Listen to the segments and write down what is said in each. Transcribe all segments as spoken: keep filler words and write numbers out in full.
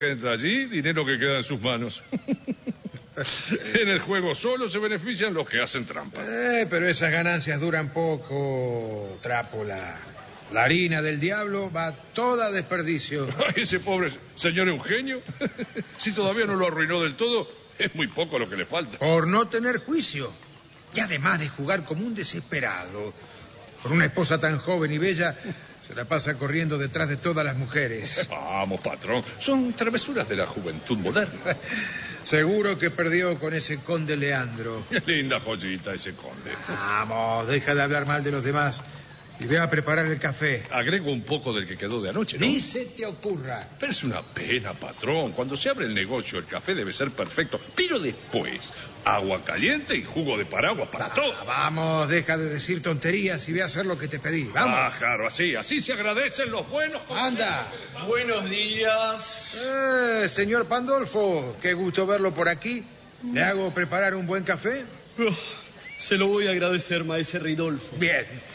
Entra allí, dinero que queda en sus manos. En el juego solo se benefician los que hacen trampa. Eh, pero esas ganancias duran poco, Trápola. La harina del diablo va toda a desperdicio. Ay, ese pobre señor Eugenio, si todavía no lo arruinó del todo, es muy poco lo que le falta. Por no tener juicio. Y además de jugar como un desesperado. Con una esposa tan joven y bella, se la pasa corriendo detrás de todas las mujeres. Vamos, patrón, son travesuras de la juventud moderna. Seguro que perdió con ese conde Leandro. Qué linda joyita ese conde. Vamos, deja de hablar mal de los demás y ve a preparar el café. Agrego un poco del que quedó de anoche, ¿no? Ni se te ocurra. Pero es una pena, patrón. Cuando se abre el negocio, el café debe ser perfecto. Pero después, agua caliente y jugo de paraguas para Ah, todo. vamos, deja de decir tonterías y ve a hacer lo que te pedí. Vamos. Ah, claro, así, así se agradecen los buenos. Anda. Buenos días. Eh, señor Pandolfo, qué gusto verlo por aquí. ¿Le hago preparar un buen café? Uf, se lo voy a agradecer, maese Ridolfo. Bien.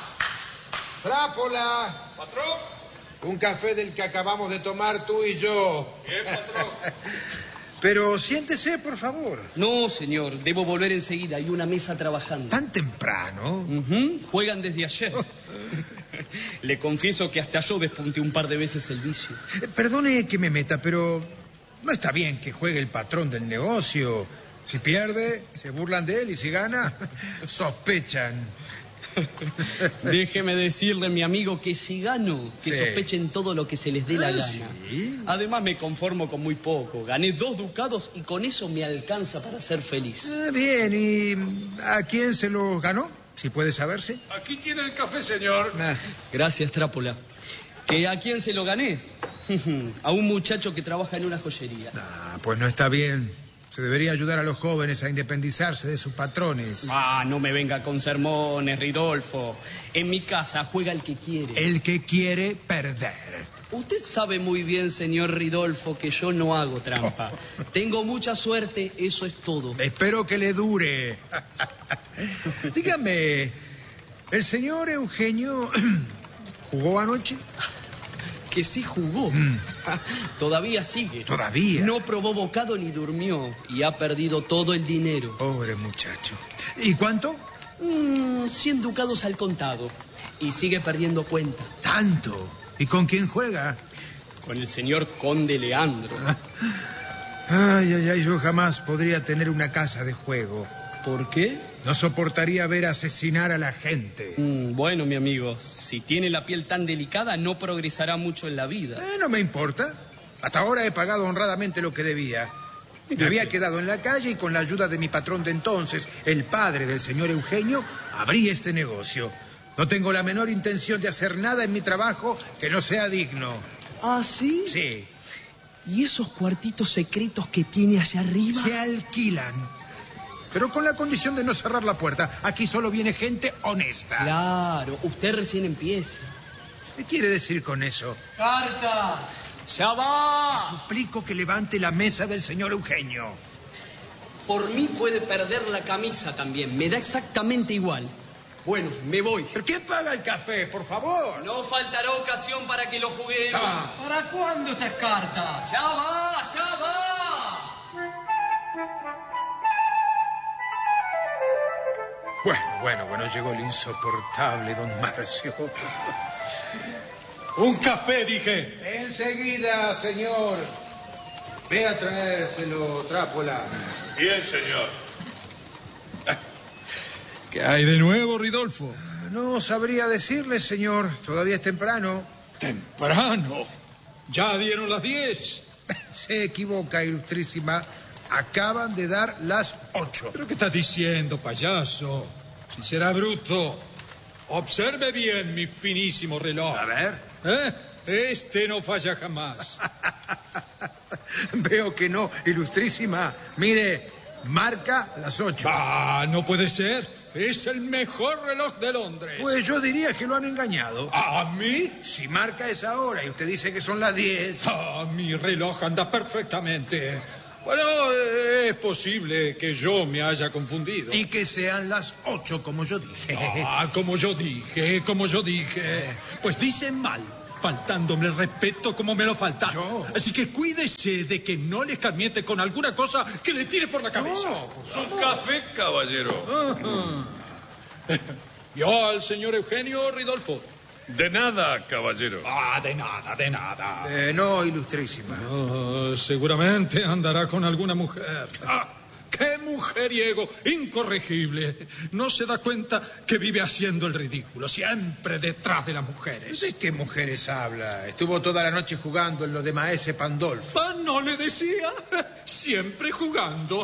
Trápola. Patrón. Un café del que acabamos de tomar tú y yo. Bien, patrón. Pero siéntese, por favor. No, señor, debo volver enseguida. Hay una mesa trabajando. ¿Tan temprano? Ujú, juegan desde ayer. Le confieso que hasta yo despunté un par de veces el vicio. Eh, Perdone que me meta, pero no está bien que juegue el patrón del negocio. Si pierde, se burlan de él y si gana, sospechan. Déjeme decirle, mi amigo, que si gano, que Sí. sospechen todo lo que se les dé la Ah, gana. ¿sí? Además, me conformo con muy poco. Gané dos ducados y con eso me alcanza para ser feliz. Ah, bien, ¿y a quién se los ganó? Si puede saberse. Aquí tiene el café, señor. Ah, Gracias, Trápola. ¿Que a quién se lo gané? A un muchacho que trabaja en una joyería. ah, pues no está bien. Se debería ayudar a los jóvenes a independizarse de sus patrones. Ah, no me venga con sermones, Ridolfo. En mi casa juega el que quiere. El que quiere perder. Usted sabe muy bien, señor Ridolfo, que yo no hago trampa. Tengo mucha suerte, eso es todo. Espero que le dure. Dígame, ¿el señor Eugenio jugó anoche? Que sí jugó. Todavía sigue. ¿Todavía? No probó bocado ni durmió y ha perdido todo el dinero. Pobre muchacho. ¿Y cuánto? Mm, cien ducados al contado. Y sigue perdiendo cuenta. Tanto. ¿Y con quién juega? Con el señor Conde Leandro. Ay, ay, ay, yo jamás podría tener una casa de juego. ¿Por qué? No soportaría ver asesinar a la gente. Mm, bueno, mi amigo, si tiene la piel tan delicada, no progresará mucho en la vida. Eh, no me importa. Hasta ahora he pagado honradamente lo que debía. Me había quedado en la calle y con la ayuda de mi patrón de entonces, el padre del señor Eugenio, abrí este negocio. No tengo la menor intención de hacer nada en mi trabajo que no sea digno. ¿Ah, sí? Sí, ¿Y esos cuartitos secretos que tiene allá arriba? se alquilan. Pero con la condición de no cerrar la puerta. Aquí solo viene gente honesta. Claro, usted recién empieza. ¿Qué quiere decir con eso? ¡Cartas! ¡Ya va! Suplico que levante la mesa del señor Eugenio. Por mí puede perder la camisa también, me da exactamente igual. Bueno, me voy. ¿Pero quién paga el café, por favor? No faltará ocasión para que lo juguemos. Ah. ¿Para cuándo esas cartas? ¡Ya va, ya va! Bueno, bueno, bueno, llegó el insoportable don Marcio. Un café, dije. Enseguida, señor. Ve a traérselo, Trápola. Bien, señor. ¿Qué hay de nuevo, Ridolfo? No sabría decirle, señor. Todavía es temprano. Temprano. Ya dieron las diez. Se equivoca, ilustrísima. Acaban de dar las ocho. ¿Pero qué estás diciendo, payaso? Si será bruto. Observe bien mi finísimo reloj. A ver. ¿Eh? Este no falla jamás. Veo que no, ilustrísima. Mire, marca las ocho. Ah, no puede ser. Es el mejor reloj de Londres. Pues yo diría que lo han engañado. ¿A mí? Si marca esa hora y usted dice que son las diez. Ah, mi reloj anda perfectamente. Bueno, es posible que yo me haya confundido. Y que sean las ocho, como yo dije. Ah, como yo dije, como yo dije. Pues dicen mal. faltándome el respeto como me lo falta. Yo. Así que cuídese de que no le escarmiente con alguna cosa que le tire por la cabeza. No, por Su café, caballero. ¿Vio al señor Eugenio, Ridolfo? De nada, caballero. Ah, de nada, de nada. Eh, no, ilustrísima. Oh, seguramente andará con alguna mujer. ¡Ah! ¡Qué mujeriego! Incorregible. No se da cuenta que vive haciendo el ridículo, siempre detrás de las mujeres. ¿De qué mujeres habla? Estuvo toda la noche jugando en lo de Maese Pandolfo. Ah, ¿no le decía? Siempre jugando.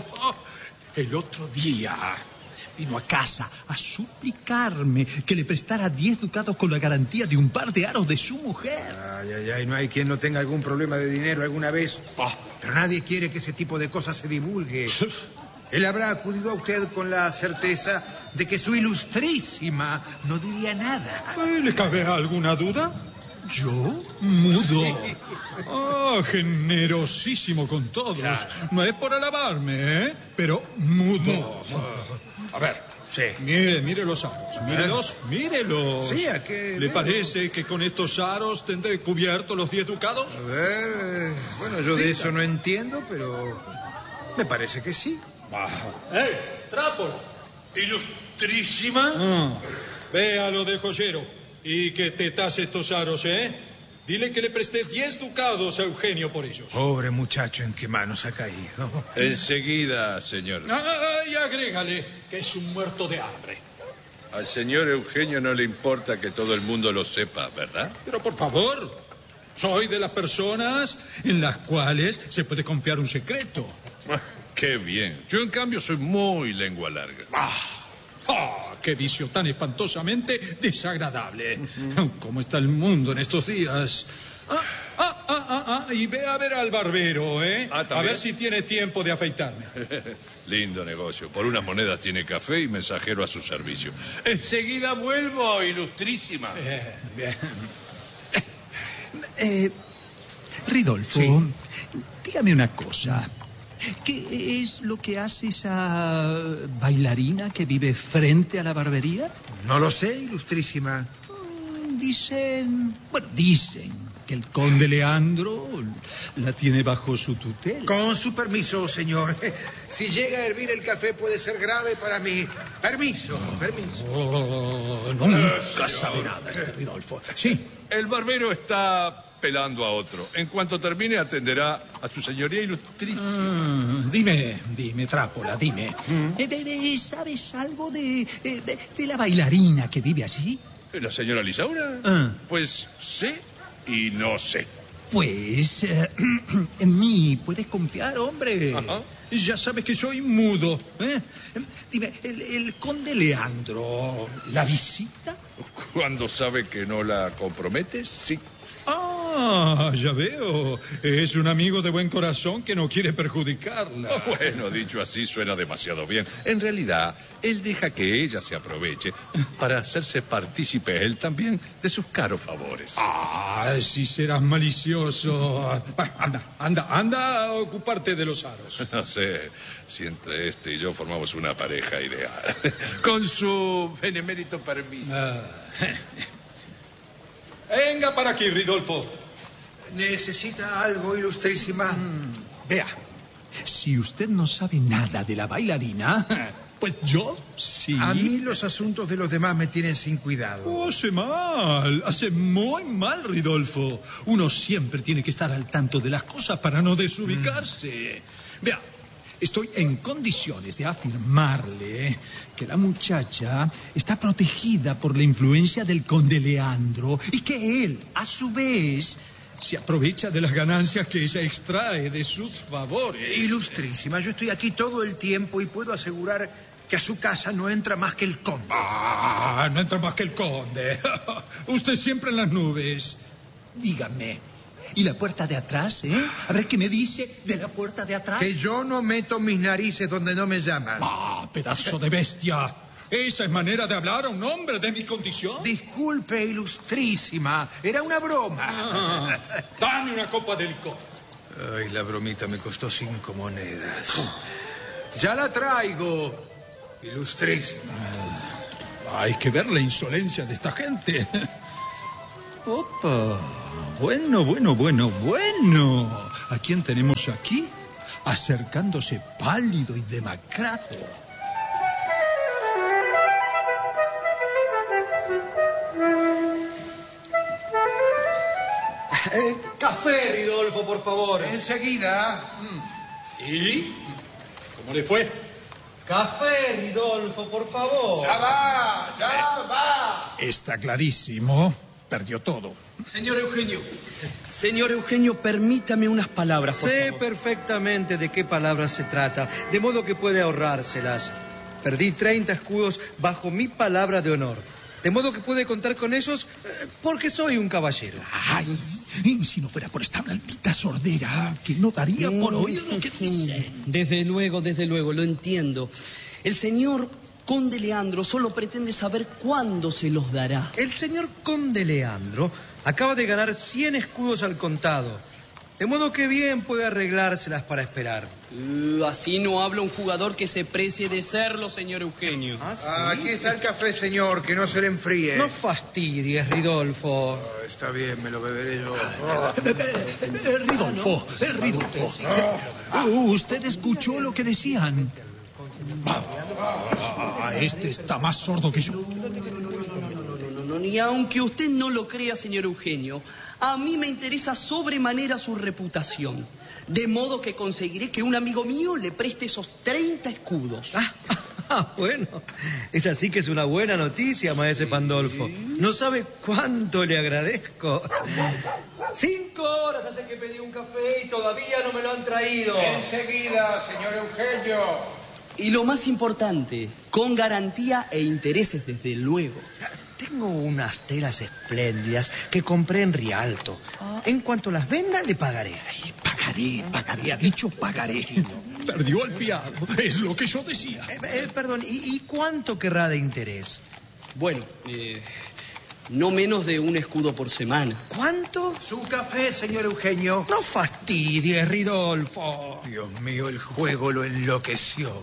El otro día vino a casa a suplicarme que le prestara diez ducados con la garantía de un par de aros de su mujer. Ay, ay, ay, no hay quien no tenga algún problema de dinero alguna vez. Ah. Pero nadie quiere que ese tipo de cosas se divulgue. Él habrá acudido a usted con la certeza de que su ilustrísima no diría nada. ¿Le cabe alguna duda? ¿Yo? Mudo. Ah, generosísimo con todos. Claro. No es por alabarme, ¿eh? Pero mudo. A ver. Sí. Mire, mire los aros. Mírelos, mírelos. Sí, ¿a qué ¿Le veo? parece que con estos aros tendré cubiertos los diez ducados? A ver, eh, bueno, yo de eso no entiendo, pero me parece que sí. ¡Eh! ¡Trapo! Ilustrísima. Ah, vea lo del joyero y que te tase estos aros, ¿eh? Dile que le presté diez ducados a Eugenio por ellos. Pobre muchacho, ¿en qué manos ha caído? Enseguida, señor. Ah, y agrégale que es un muerto de hambre. Al señor Eugenio no le importa que todo el mundo lo sepa, ¿verdad? Pero por favor, soy de las personas en las cuales se puede confiar un secreto. Ah, qué bien. Yo, en cambio, soy muy lengua larga. ¡Ah! ¡Qué vicio tan espantosamente desagradable! ¿Cómo está el mundo en estos días? Ah, ah, ah, ah, ah, y ve a ver al barbero, ¿eh? Ah, a ¿también? ver si tiene tiempo de afeitarme. Lindo negocio. Por unas monedas tiene café y mensajero a su servicio. Enseguida vuelvo, ilustrísima. Bien, bien. Eh, Ridolfo, Sí. dígame una cosa. ¿Qué es lo que hace esa bailarina que vive frente a la barbería? No lo sé, ilustrísima. Mm, Dicen, bueno, dicen que el conde Leandro la tiene bajo su tutela. Con su permiso, señor. Si llega a hervir el café puede ser grave para mí. Permiso, permiso. Oh, nunca sabe nada este Ridolfo. Sí. El barbero está pelando a otro. En cuanto termine, atenderá a su señoría ilustrísima. Ah, dime, dime, Trápola, dime. Eh, eh, eh, ¿Sabes algo de, eh, de, de la bailarina que vive allí? ¿La señora Lisaura? Ah. Pues sé y no sé. Pues eh, en mí puedes confiar, hombre. Ajá. Ya sabes que soy mudo. ¿Eh? Dime, ¿el, el conde Leandro la visita? Cuando sabe que no la compromete, sí. Ah, ya veo. Es un amigo de buen corazón que no quiere perjudicarla. Bueno, dicho así suena demasiado bien. En realidad, él deja que ella se aproveche para hacerse partícipe él también de sus caros favores. Ah, si serás malicioso. Ah, Anda, anda, anda a ocuparte de los aros. No sé si entre este y yo formamos una pareja ideal. Con su benemérito permiso. Ah. Venga para aquí, Ridolfo. ¿Necesita algo, ilustrísima? Vea, si usted no sabe nada de la bailarina, pues yo sí. A mí los asuntos de los demás me tienen sin cuidado. Oh, hace mal, hace muy mal, Ridolfo. Uno siempre tiene que estar al tanto de las cosas para no desubicarse. Vea, estoy en condiciones de afirmarle que la muchacha está protegida por la influencia del conde Leandro y que él, a su vez, se aprovecha de las ganancias que ella extrae de sus favores. Ilustrísima, yo estoy aquí todo el tiempo y puedo asegurar que a su casa no entra más que el conde. Ah, no entra más que el conde. Usted siempre en las nubes. Dígame, ¿y la puerta de atrás, eh? A ver qué me dice de la puerta de atrás. Que yo no meto mis narices donde no me llaman. Ah, pedazo de bestia. ¿Esa es manera de hablar a un hombre de mi condición? Disculpe, ilustrísima, era una broma. Ah, dame una copa de licor. Ay, la bromita me costó cinco monedas. Ya la traigo, ilustrísima. Hay que ver la insolencia de esta gente. Opa. Bueno, bueno, bueno, bueno. ¿A quién tenemos aquí? Acercándose pálido y demacrado. Eh, café, Ridolfo, por favor. Enseguida. ¿Y? ¿Cómo le fue? Café, Ridolfo, por favor. Ya va, ya va. Está clarísimo. Perdió todo. Señor Eugenio, señor Eugenio, permítame unas palabras, por Sé favor. perfectamente de qué palabras se trata, de modo que puede ahorrárselas. Perdí treinta escudos bajo mi palabra de honor. De modo que puede contar con ellos eh, porque soy un caballero. Ay, si no fuera por esta maldita sordera, que no daría por oír lo que dice. Desde luego, desde luego, lo entiendo. El señor Conde Leandro solo pretende saber cuándo se los dará. El señor Conde Leandro acaba de ganar cien escudos al contado. De modo que bien puede arreglárselas para esperar. Uh, así no habla un jugador que se precie de serlo, señor Eugenio. ¿Ah, sí? Ah, aquí está el café, señor, que no se le enfríe. No fastidies, Ridolfo. Oh, está bien, me lo beberé yo. Eh, eh, eh, Ridolfo, eh, Ridolfo. Uh, ¿Usted escuchó lo que decían? Ah, este está más sordo que yo. No, no, no, ni aunque usted no lo crea, señor Eugenio, a mí me interesa sobremanera su reputación. De modo que conseguiré que un amigo mío le preste esos treinta escudos. Ah, ah, bueno, es así que es una buena noticia, maese Pandolfo. No sabe cuánto le agradezco. Cinco horas hace que pedí un café y todavía no me lo han traído. Enseguida, señor Eugenio. Y lo más importante, con garantía e intereses, desde luego. Tengo unas telas espléndidas que compré en Rialto. En cuanto las venda, le pagaré. Ay, pagaré, pagaré, ha dicho pagaré. Perdió el fiado, es lo que yo decía. Eh, eh, perdón, ¿y, ¿y cuánto querrá de interés? Bueno, eh, no menos de un escudo por semana. ¿Cuánto? Su café, señor Eugenio. No fastidies, Ridolfo. Dios mío, el juego lo enloqueció.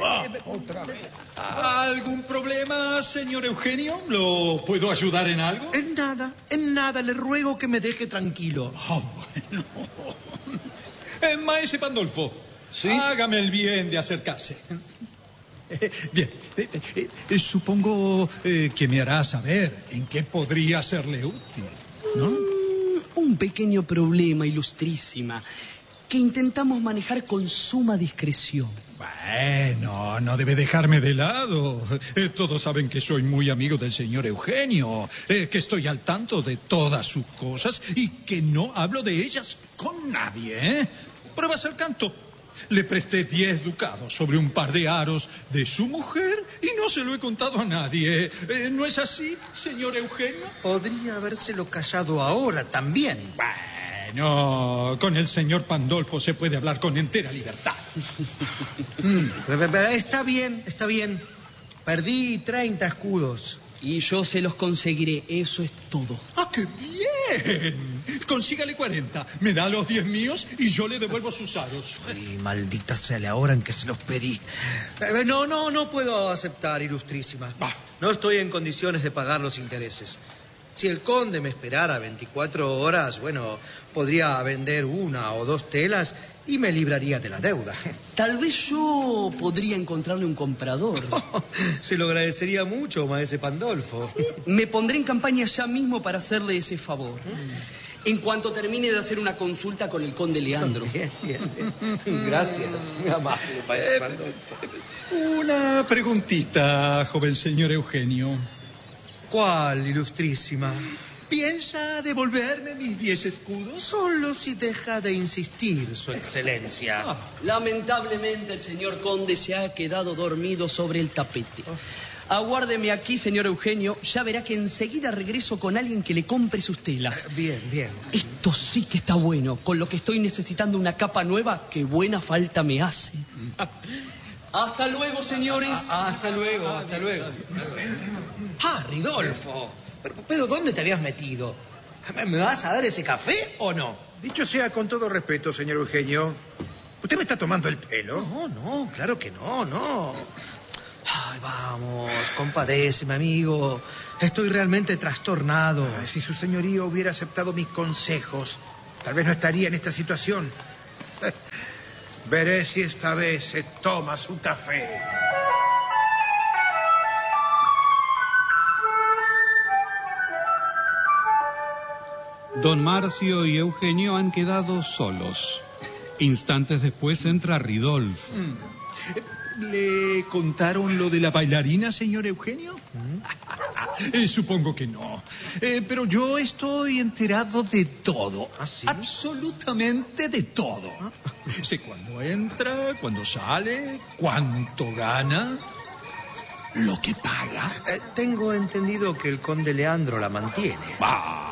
¿Algún problema, señor Eugenio? ¿Lo puedo ayudar en algo? En nada, en nada, le ruego que me deje tranquilo. Ah, bueno. Eh, maese Pandolfo, ¿sí? Hágame el bien de acercarse. Eh, bien, eh, eh, eh, supongo eh, que me hará saber en qué podría serle útil, ¿no? Un pequeño problema, ilustrísima, que intentamos manejar con suma discreción. Bueno, no debe dejarme de lado. Eh, todos saben que soy muy amigo del señor Eugenio, eh, que estoy al tanto de todas sus cosas y que no hablo de ellas con nadie, ¿eh? Pruebas al canto. Le presté diez ducados sobre un par de aros de su mujer y no se lo he contado a nadie. Eh, ¿No es así, señor Eugenio? Podría habérselo callado ahora también. Bueno, con el señor Pandolfo se puede hablar con entera libertad. Está bien, está bien. Perdí treinta escudos. Y yo se los conseguiré, eso es todo. ¡Ah, qué bien! Consígale cuarenta, me da los diez míos y yo le devuelvo sus aros. Ay, maldita sea la hora en que se los pedí. Eh, No, no, no puedo aceptar, ilustrísima. No estoy en condiciones de pagar los intereses. Si el conde me esperara veinticuatro horas, bueno, podría vender una o dos telas y me libraría de la deuda. Tal vez yo podría encontrarle un comprador. Se lo agradecería mucho, maese Pandolfo. Me pondré en campaña ya mismo para hacerle ese favor. En cuanto termine de hacer una consulta con el conde Leandro. Bien, bien, bien. Gracias, muy amable, maese Pandolfo. Una preguntita, joven señor Eugenio. ¿Cuál, ilustrísima? ¿Piensa devolverme mis diez escudos? Solo si deja de insistir, su excelencia. Ah. Lamentablemente el señor conde se ha quedado dormido sobre el tapete. Aguárdeme aquí, señor Eugenio. Ya verá que enseguida regreso con alguien que le compre sus telas. Bien, bien. Esto sí que está bueno. Con lo que estoy necesitando una capa nueva, qué buena falta me hace. Hasta luego, señores. Hasta luego, hasta luego. Ah, Ridolfo. Pero, pero ¿dónde te habías metido? ¿Me vas a dar ese café o no? Dicho sea con todo respeto, señor Eugenio, ¿usted me está tomando el pelo? No, no, claro que no, no. Ay, vamos, compadéceme, amigo. Estoy realmente trastornado. Ay, si su señoría hubiera aceptado mis consejos, tal vez no estaría en esta situación. Veré si esta vez se toma su café. Don Marcio y Eugenio han quedado solos. Instantes después entra Ridolfo. ¿Le contaron lo de la bailarina, señor Eugenio? Eh, supongo que no. Eh, pero yo estoy enterado de todo. ¿Ah, sí? Absolutamente de todo. Sé cuándo entra, cuándo sale, cuánto gana, lo que paga. Eh, tengo entendido que el conde Leandro la mantiene. Ah.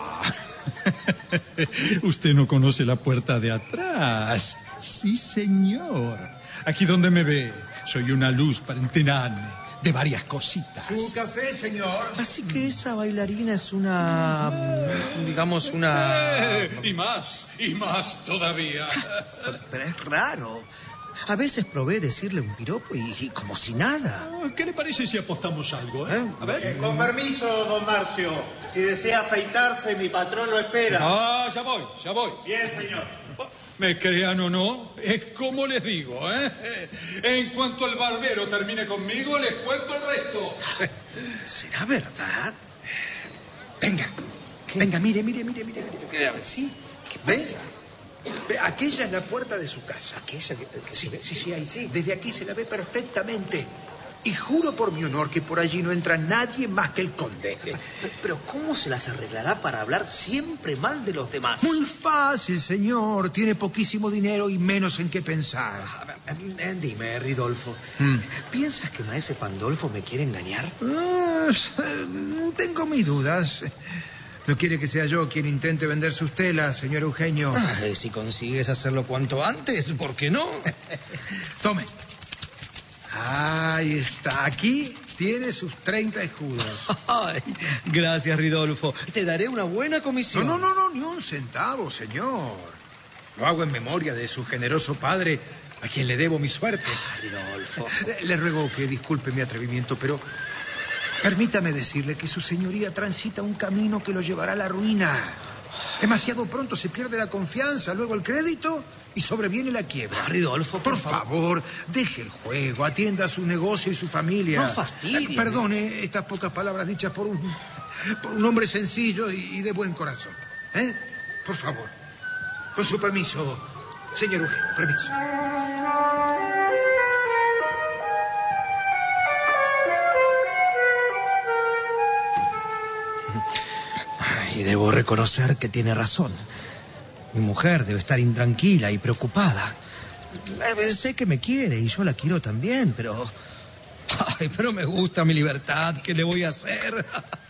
Usted no conoce la puerta de atrás. Sí, señor. Aquí donde me ve, soy una luz para enterarme de varias cositas. Su café, señor. Así que esa bailarina es una... digamos, una... Eh, y más, y más todavía. Pero es raro. A veces probé decirle un piropo y, y como si nada. ¿Qué le parece si apostamos algo, eh? ¿Eh? A ver. Eh, con permiso, don Marcio. Si desea afeitarse, mi patrón lo espera. Ah, ya voy, ya voy. Bien, señor. Me crean o no, es como les digo, ¿eh? En cuanto el barbero termine conmigo, les cuento el resto. ¿Será verdad? Venga, venga, mire, mire, mire, mire. mire. ¿Sí? ¿Qué ¿Ve? pasa? Ve, aquella es la puerta de su casa. Aquella que, que Sí, se ve. sí, sí, ahí sí. Desde aquí se la ve perfectamente. Y juro por mi honor que por allí no entra nadie más que el conde. Pero ¿cómo se las arreglará para hablar siempre mal de los demás? Muy fácil, señor. Tiene poquísimo dinero y menos en qué pensar. Eh, Dime, Ridolfo, ¿piensas que Maese Pandolfo me quiere engañar? Ah, tengo mis dudas. ¿No quiere que sea yo quien intente vender sus telas, señor Eugenio? Ay, si consigues hacerlo cuanto antes, ¿por qué no? Tome. Ahí está. Aquí tiene sus treinta escudos. Ay, gracias, Ridolfo. Te daré una buena No, comisión. no, no, no, ni un centavo, señor. Lo hago en memoria de su generoso padre, a quien le debo mi suerte. Ridolfo. Le, le ruego que disculpe mi atrevimiento, pero permítame decirle que su señoría transita un camino que lo llevará a la ruina. Demasiado pronto se pierde la confianza, luego el crédito y sobreviene la quiebra. Ridolfo, por, por favor, deje el juego, atienda a su negocio y su familia. No fastidie. Eh, perdone estas pocas palabras dichas por un, por un hombre sencillo y, y de buen corazón. ¿Eh? Por favor. Con su permiso, señor Eugenio, permiso. Y debo reconocer que tiene razón. Mi mujer debe estar intranquila y preocupada. Eh, Sé que me quiere y yo la quiero también, pero... Ay, pero me gusta mi libertad. ¿Qué le voy a hacer?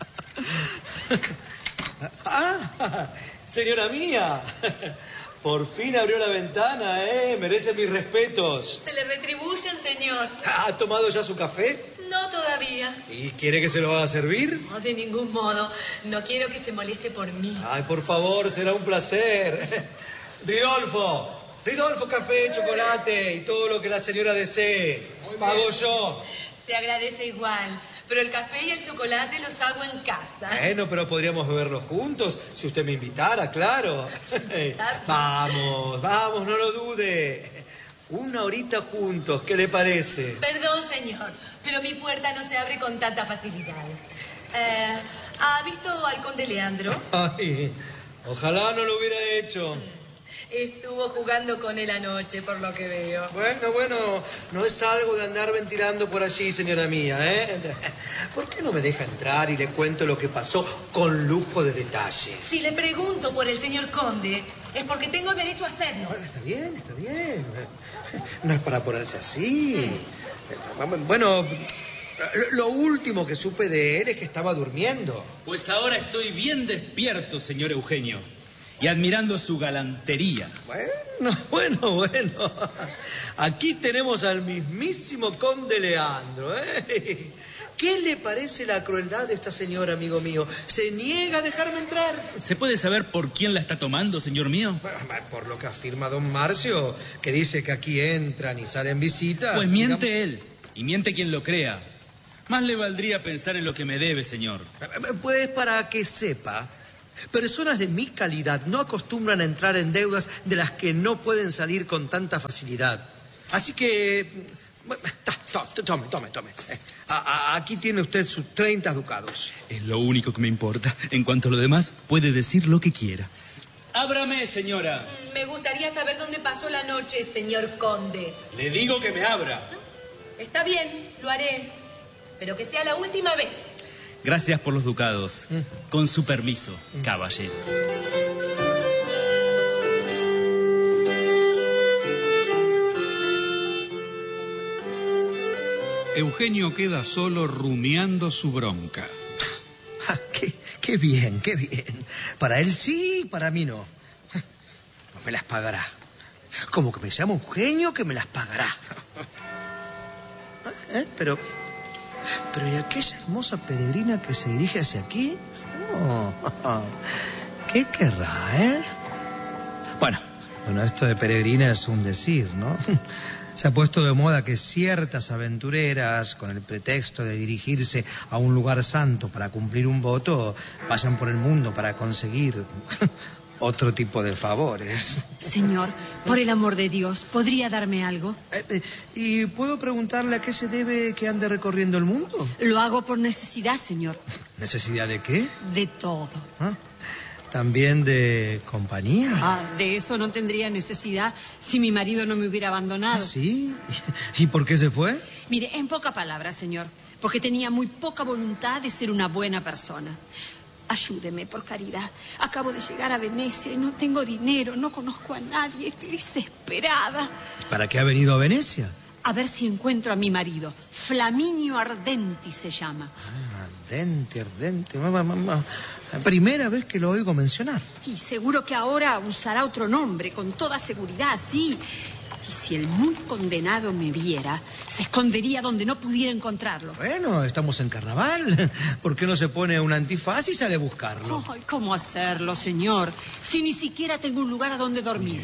Ah, señora mía. Por fin abrió la ventana, ¿eh? Merece mis respetos. Se le retribuyen, señor. ¿Ha tomado ya su café? No todavía. ¿Y quiere que se lo haga servir? No, de ningún modo. No quiero que se moleste por mí. Ay, por favor, será un placer. Ridolfo, Ridolfo, café, chocolate y todo lo que la señora desee. Pago yo. Se agradece igual. Pero el café y el chocolate los hago en casa. Bueno, pero podríamos beberlos juntos, si usted me invitara, claro. Vamos, vamos, no lo dude. Una horita juntos, ¿qué le parece? Perdón, señor, pero mi puerta no se abre con tanta facilidad. Eh, ¿Ha visto al conde Leandro? Ay, ojalá no lo hubiera hecho. Estuvo jugando con él anoche, por lo que veo. Bueno, bueno, no es algo de andar ventilando por allí, señora mía, ¿eh? ¿Por qué no me deja entrar y le cuento lo que pasó con lujo de detalles? Si le pregunto por el señor conde, es porque tengo derecho a hacerlo. Bueno, está bien, está bien. No es para ponerse así. Bueno, lo último que supe de él es que estaba durmiendo. Pues ahora estoy bien despierto, señor Eugenio, y admirando su galantería. Bueno, bueno, bueno. Aquí tenemos al mismísimo conde Leandro, ¿eh? ¿Qué le parece la crueldad de esta señora, amigo mío? ¿Se niega a dejarme entrar? ¿Se puede saber por quién la está tomando, señor mío? Bueno, por lo que afirma don Marcio, que dice que aquí entran y salen visitas. Pues miente digamos... él, y miente quien lo crea. Más le valdría pensar en lo que me debe, señor. Pues para que sepa, personas de mi calidad no acostumbran a entrar en deudas de las que no pueden salir con tanta facilidad. Así que... Tome, tome, tome. A, a, aquí tiene usted sus treinta ducados. Es lo único que me importa. En cuanto a lo demás, puede decir lo que quiera. Ábrame, señora. Me gustaría saber dónde pasó la noche, señor conde. Le digo que me abra. Está bien, lo haré. Pero que sea la última vez. Gracias por los ducados. Mm. Con su permiso, mm. caballero. Eugenio queda solo rumiando su bronca. Ah, qué, qué bien, qué bien. Para él sí, para mí no. No me las pagará. Como que me llamo Eugenio, que me las pagará. ¿Eh? Pero, pero ¿y aquella hermosa peregrina que se dirige hacia aquí? Oh, ¿qué querrá, eh? Bueno, bueno, esto de peregrina es un decir, ¿no? Se ha puesto de moda que ciertas aventureras, con el pretexto de dirigirse a un lugar santo para cumplir un voto, vayan por el mundo para conseguir otro tipo de favores. Señor, por el amor de Dios, ¿podría darme algo? Eh, eh, ¿Y puedo preguntarle a qué se debe que ande recorriendo el mundo? Lo hago por necesidad, señor. ¿Necesidad de qué? De todo. ¿Ah? ¿También de compañía? Ah, de eso no tendría necesidad si mi marido no me hubiera abandonado. ¿Ah, sí? ¿Y por qué se fue? Mire, en pocas palabras, señor, porque tenía muy poca voluntad de ser una buena persona. Ayúdeme, por caridad. Acabo de llegar a Venecia y no tengo dinero, no conozco a nadie, estoy desesperada. ¿Para qué ha venido a Venecia? A ver si encuentro a mi marido. Flaminio Ardenti se llama. Ah, Ardenti, Ardenti. Mamá, mamá. Primera vez que lo oigo mencionar. Y seguro que ahora usará otro nombre, con toda seguridad, sí. Y si el muy condenado me viera, se escondería donde no pudiera encontrarlo. Bueno, estamos en carnaval. ¿Por qué no se pone un antifaz y sale a buscarlo? Ay, ¿cómo hacerlo, señor? Si ni siquiera tengo un lugar a donde dormir.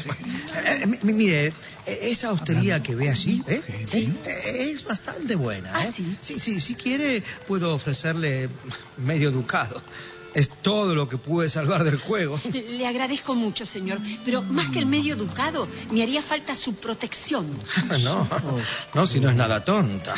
Eh, eh, mire, esa hostería que ve allí, ¿eh? ¿Sí? Eh, es bastante buena. ¿eh? ¿Ah, sí? Sí, sí, si quiere, puedo ofrecerle medio ducado. Es todo lo que pude salvar del juego. Le agradezco mucho, señor, pero más que el medio ducado, me haría falta su protección. No, no, si no es nada tonta.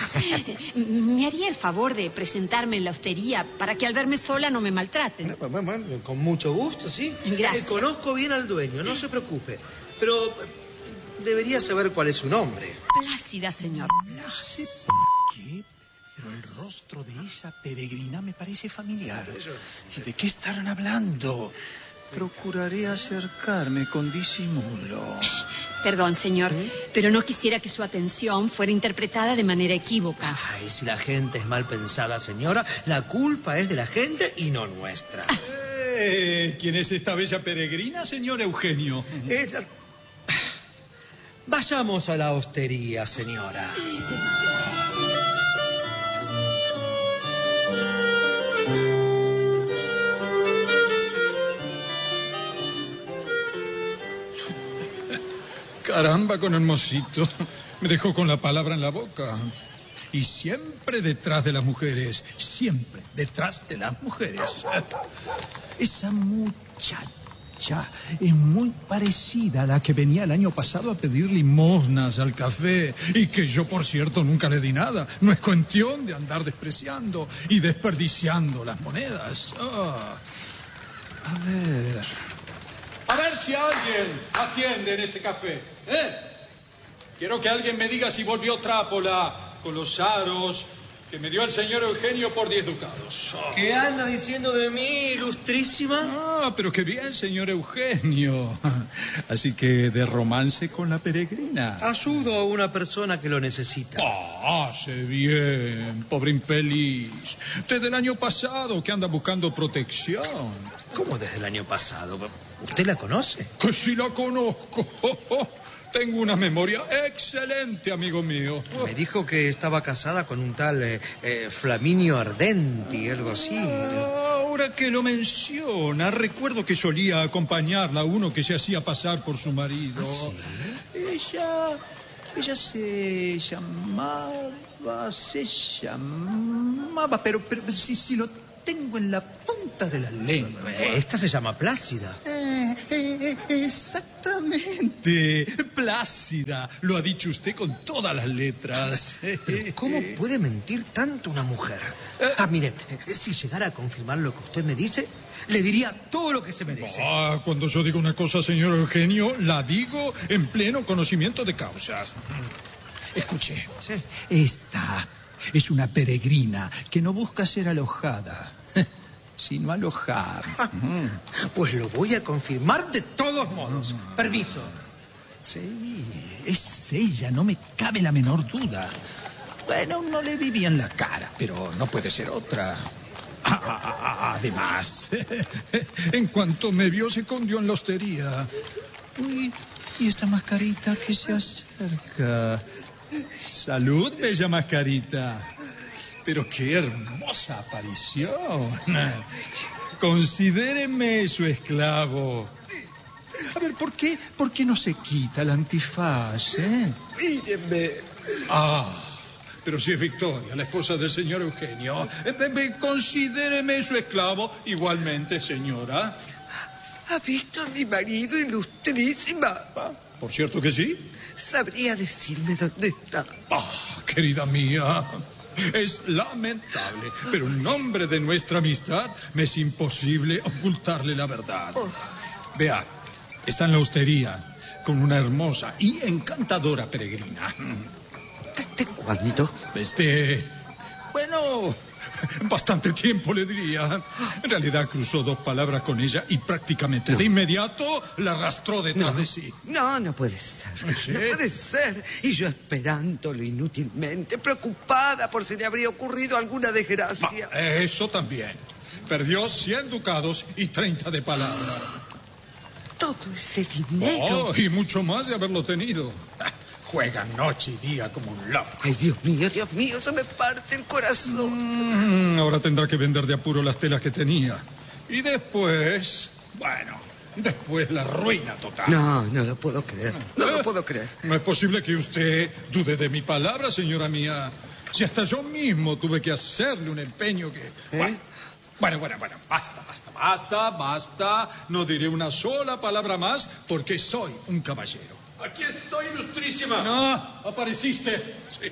¿Me haría el favor de presentarme en la hostería para que al verme sola no me maltraten? Bueno, bueno, con mucho gusto, sí. Gracias. Eh, conozco bien al dueño, no se preocupe. Pero debería saber cuál es su nombre. Plácida, señor. No sé por qué, pero el rostro de esa peregrina me parece familiar. ¿Y de qué estarán hablando? Procuraré acercarme con disimulo. Perdón, señor, ¿Eh? pero no quisiera que su atención fuera interpretada de manera equívoca. Ay, si la gente es mal pensada, señora, la culpa es de la gente y no nuestra. Ah. Eh, ¿Quién es esta bella peregrina, señor Eugenio? Es la... Vayamos a la hostería, señora. Caramba, con hermosito. Me dejó con la palabra en la boca. Y siempre detrás de las mujeres. Siempre detrás de las mujeres. Esa muchacha es muy parecida a la que venía el año pasado a pedir limosnas al café. Y que yo, por cierto, nunca le di nada. No es cuestión de andar despreciando y desperdiciando las monedas. Oh. A ver... A ver si alguien atiende en ese café. ¿Eh? Quiero que alguien me diga si volvió Trápola con los aros que me dio el señor Eugenio por diez ducados. Oh. ¿Qué anda diciendo de mí, ilustrísima? Ah, pero qué bien, señor Eugenio. Así que de romance con la peregrina. Ayudo a una persona que lo necesita. Ah, hace bien, pobre infeliz. Desde el año pasado que anda buscando protección. ¿Cómo desde el año pasado? ¿Usted la conoce? Que sí la conozco. Tengo una memoria excelente, amigo mío. Me dijo que estaba casada con un tal eh, eh, Flaminio Ardenti, algo así. Ahora que lo menciona, recuerdo que solía acompañarla a uno que se hacía pasar por su marido. ¿Ah, sí? Ella Ella se llamaba, se llamaba, pero, pero si, si lo tengo en la punta de la lengua. Esta se llama Plácida. Eh, eh, exactamente, Plácida. Lo ha dicho usted con todas las letras. ¿Cómo puede mentir tanto una mujer? Ah, mire, si llegara a confirmar lo que usted me dice, le diría todo lo que se merece. Ah, cuando yo digo una cosa, señor Eugenio, la digo en pleno conocimiento de causas. Escuche, Sí. esta es una peregrina que no busca ser alojada, sino alojar. Pues lo voy a confirmar de todos modos. Permiso. Sí, es ella, no me cabe la menor duda. Bueno, no le vi bien la cara, pero no puede ser otra. Ah, ah, ah, además, en cuanto me vio se escondió en la hostería. Uy, y esta mascarita que se acerca. Salud, bella mascarita. Pero qué hermosa aparición. Considéreme su esclavo. A ver, ¿por qué, por qué no se quita el antifaz, eh? Míreme. Ah, pero si es Victoria, la esposa del señor Eugenio. Eh, eh, considéreme su esclavo igualmente, señora. ¿Ha visto a mi marido, ilustrísima? Ah, por cierto que sí. ¿Sabría decirme dónde está? Ah, querida mía, es lamentable, pero en nombre de nuestra amistad me es imposible ocultarle la verdad. Oh. Vea, está en la hostería con una hermosa y encantadora peregrina. ¿Desde cuándo? Desde... bueno, bastante tiempo le diría. En realidad cruzó dos palabras con ella y prácticamente no. de inmediato la arrastró detrás no. de sí. No, no puede ser. ¿Sí? No puede ser. Y yo esperándolo inútilmente, preocupada por si le habría ocurrido alguna desgracia. Ah, eso también. Perdió cien ducados y treinta de palabra. Todo ese dinero. Oh, y mucho más de haberlo tenido. Juega noche y día como un loco. Ay, Dios mío, Dios mío, se me parte el corazón. Mm, ahora tendrá que vender de apuro las telas que tenía. Y después, bueno, después la ruina total. No, no lo puedo creer. No ¿Eh? lo puedo creer. No es posible que usted dude de mi palabra, señora mía. Si hasta yo mismo tuve que hacerle un empeño que... ¿Eh? Bueno, bueno, bueno, bueno, basta, basta, basta, basta. No diré una sola palabra más porque soy un caballero. Aquí estoy, ilustrísima. No, apareciste. Sí.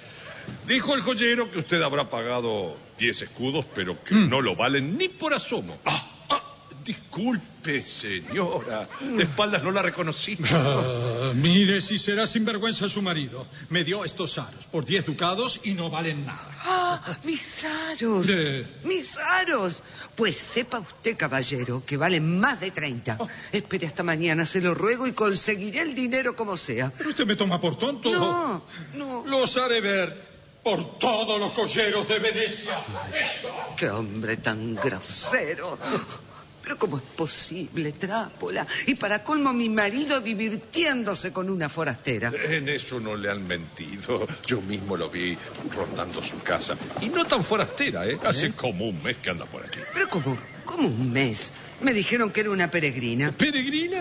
Dijo el joyero que usted habrá pagado diez escudos, pero que mm. no lo valen ni por asomo. Ah, ah, disculpe, señora. De espaldas no la reconocí. Ah, mire si será sinvergüenza su marido. Me dio estos aros por diez ducados y no valen nada. ¡Ah! ¡Mis aros! ¿De? ¡Mis aros! Pues sepa usted, caballero, que valen más de treinta. Oh. Espere hasta mañana, se lo ruego, y conseguiré el dinero como sea. ¿Pero usted me toma por tonto? No, no. Los haré ver por todos los joyeros de Venecia. ¡Qué hombre tan grosero! Pero ¿cómo es posible, Trápola? Y para colmo, mi marido divirtiéndose con una forastera. En eso no le han mentido. Yo mismo lo vi rondando su casa. Y no tan forastera, ¿eh? Hace ¿Eh? como un mes que anda por aquí. ¿Pero cómo? ¿Cómo un mes? Me dijeron que era una peregrina. ¿Peregrina?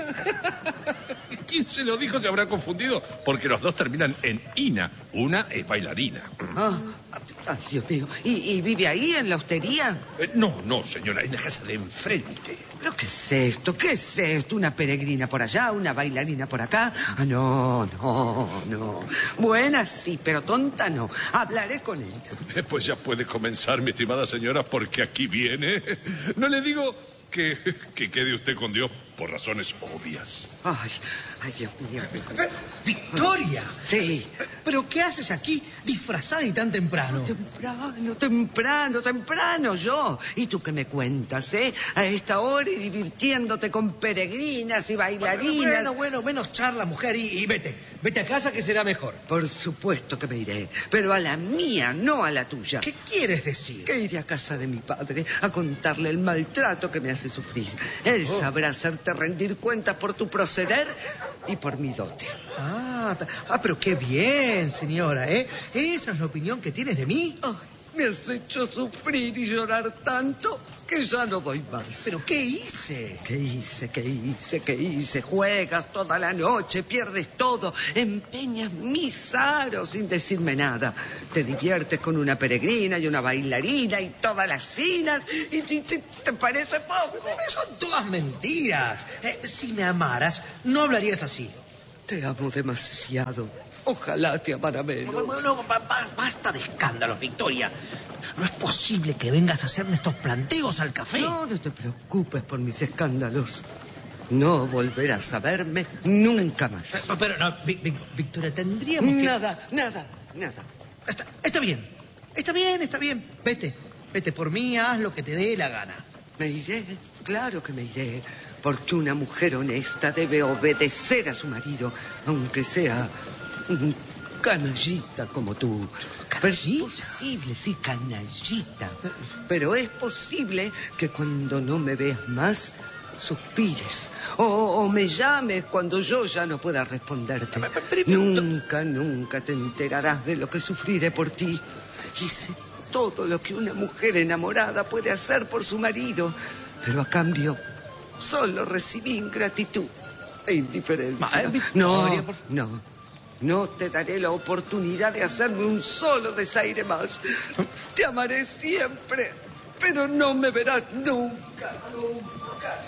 ¿Quién se lo dijo? Se habrá confundido. Porque los dos terminan en ina. Una es bailarina. Ah, ah Dios mío. ¿Y, ¿Y vive ahí, en la hostería? Eh, no, no, señora. En la casa de enfrente. ¿Pero qué es esto? ¿Qué es esto? ¿Una peregrina por allá? ¿Una bailarina por acá? Ah, no, no, no. Buena sí, pero tonta no. Hablaré con ella. Eh, pues ya puede comenzar, mi estimada señora, porque aquí viene. No le digo... Que, que quede usted con Dios por razones obvias. Ay, ay, Dios mío. ¡Victoria! Sí. ¿Pero qué haces aquí disfrazada y tan temprano? Temprano, temprano, temprano yo. ¿Y tú qué me cuentas, eh? A esta hora y divirtiéndote con peregrinas y bailarinas. Bueno, bueno, menos charla, mujer, y, y vete. Vete a casa que será mejor. Por supuesto que me iré, pero a la mía, no a la tuya. ¿Qué quieres decir? Que iré a casa de mi padre a contarle el maltrato que me hace sufrir. Él oh. sabrá hacerte rendir cuentas por tu proceder y por mi dote. Ah, ah, pero qué bien, señora, ¿eh? ¿Esa es la opinión que tienes de mí? Oh, me has hecho sufrir y llorar tanto que ya no doy más. ¿Pero qué hice? ¿Qué hice? ¿Qué hice? ¿Qué hice? Juegas toda la noche, pierdes todo, empeñas mis aros sin decirme nada. Te diviertes con una peregrina y una bailarina y todas las cinas y, y, y te parece poco. Son todas mentiras. Eh, si me amaras, no hablarías así. Te amo demasiado. Ojalá te amara menos. No, no, no, basta de escándalos, Victoria. No es posible que vengas a hacerme estos planteos al café. No, no te preocupes por mis escándalos. No volverás a verme nunca más. Pero, pero no, Victoria, tendríamos que... Nada, nada, nada. Está, está bien, está bien, está bien. Vete, vete por mí, haz lo que te dé la gana. Me iré, claro que me iré. Porque una mujer honesta debe obedecer a su marido, aunque sea un canallita como tú. Pero es posible, sí, canallita. Pero es posible que cuando no me veas más, suspires. O, o me llames cuando yo ya no pueda responderte. Nunca, nunca te enterarás de lo que sufriré por ti. Hice todo lo que una mujer enamorada puede hacer por su marido. Pero a cambio, solo recibí ingratitud e indiferencia. No, no. No te daré la oportunidad de hacerme un solo desaire más. Te amaré siempre, pero no me verás nunca, nunca,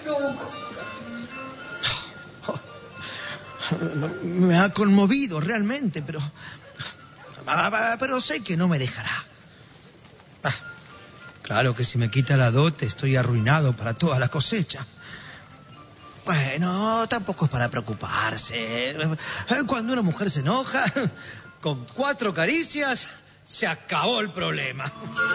nunca. Me ha conmovido realmente, pero... Pero sé que no me dejará. Claro que si me quita la dote estoy arruinado para toda la cosecha. Bueno, tampoco es para preocuparse. Cuando una mujer se enoja, con cuatro caricias se acabó el problema.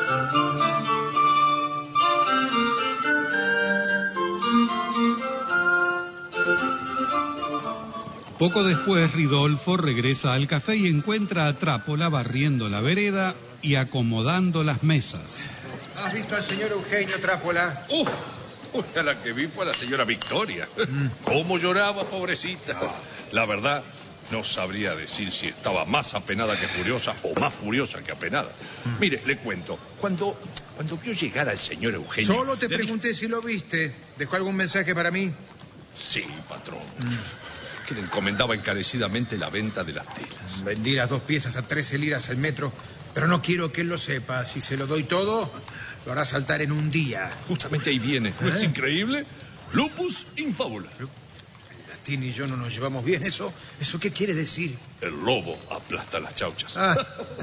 Poco después, Ridolfo regresa al café y encuentra a Trápola barriendo la vereda y acomodando las mesas. ¿Has visto al señor Eugenio, Trápola? ¡Uh! A la que vi fue a la señora Victoria. Mm. ¿Cómo lloraba, pobrecita? La verdad, no sabría decir si estaba más apenada que furiosa o más furiosa que apenada. Mm. Mire, le cuento. Cuando, cuando vio llegar al señor Eugenio... Solo te pregunté di... si lo viste. ¿Dejó algún mensaje para mí? Sí, patrón. Mm. Que le encomendaba encarecidamente la venta de las telas. Vendí las dos piezas a trece liras al metro, pero no quiero que él lo sepa. Si se lo doy todo... lo hará saltar en un día. Justamente ahí viene. ¿No ¿Eh? es increíble? Lupus in fabula. El latín y yo no nos llevamos bien. ¿Eso eso qué quiere decir? El lobo aplasta las chauchas. Ah.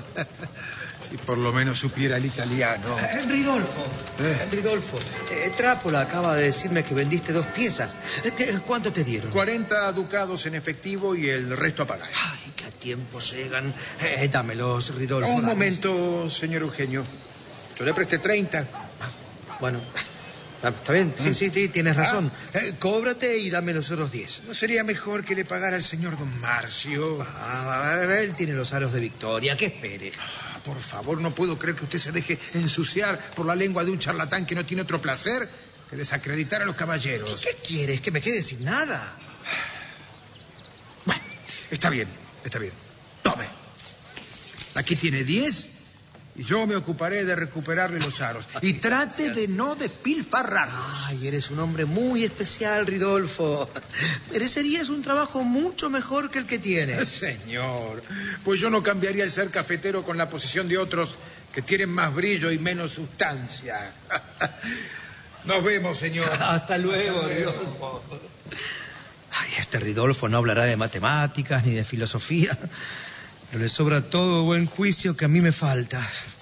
Si por lo menos supiera el italiano. Eh, Ridolfo. Eh. Ridolfo. Eh, Trápola acaba de decirme que vendiste dos piezas. ¿Cuánto te dieron? cuarenta ducados en efectivo y el resto a pagar. Ay, qué tiempo llegan. Eh, dámelos, Ridolfo. Un dámelos. momento, señor Eugenio. Yo le presté treinta. Bueno, está bien. Sí, sí, sí, tienes razón. Eh, cóbrate y dame los otros diez. ¿No sería mejor que le pagara al señor don Marcio? Ah, él tiene los aros de Victoria. ¿Qué espere? Ah, por favor, no puedo creer que usted se deje ensuciar por la lengua de un charlatán que no tiene otro placer que desacreditar a los caballeros. ¿Qué quieres? ¿Que me quede sin nada? Bueno, está bien, está bien. Tome. Aquí tiene diez... y yo me ocuparé de recuperarle los aros. Y trate de no despilfarrarlos. Ay, eres un hombre muy especial, Ridolfo. Merecerías un trabajo mucho mejor que el que tienes. Señor, pues yo no cambiaría el ser cafetero con la posición de otros que tienen más brillo y menos sustancia. Nos vemos, señor. Hasta luego, Hasta luego. Ridolfo. Ay, este Ridolfo no hablará de matemáticas ni de filosofía. Pero le sobra todo buen juicio que a mí me falta.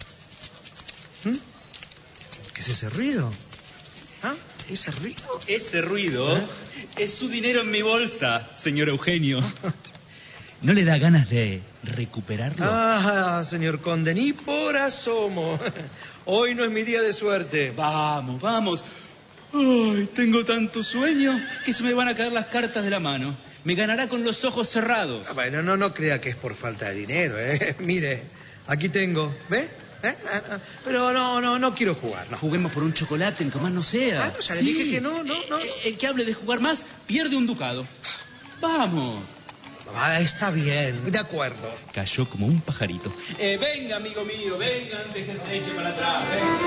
¿Mm? ¿Qué es ese ruido? ¿Ah? ¿Ese ruido? Ese ruido ¿Eh? es su dinero en mi bolsa, señor Eugenio. ¿No le da ganas de recuperarlo? Ah, señor conde, ni por asomo. Hoy no es mi día de suerte. Vamos, vamos. Ay, tengo tanto sueño que se me van a caer las cartas de la mano. Me ganará con los ojos cerrados. Ah, bueno, no, no crea que es por falta de dinero, ¿eh? Mire, aquí tengo, ¿ve? ¿Eh? Pero no, no, no quiero jugar, no. Juguemos por un chocolate, en que más no sea. Ah, pues ya le dije que no, no, no. El que hable de jugar más pierde un ducado. Vamos. Ah, está bien, de acuerdo. Cayó como un pajarito. Eh, venga, amigo mío, venga antes que se eche para atrás. Venga.